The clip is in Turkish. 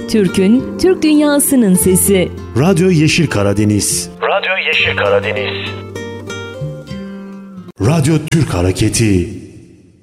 Türk'ün, Türk dünyasının sesi. Radyo Yeşil Karadeniz. Radyo Yeşil Karadeniz. Radyo Türk Hareketi.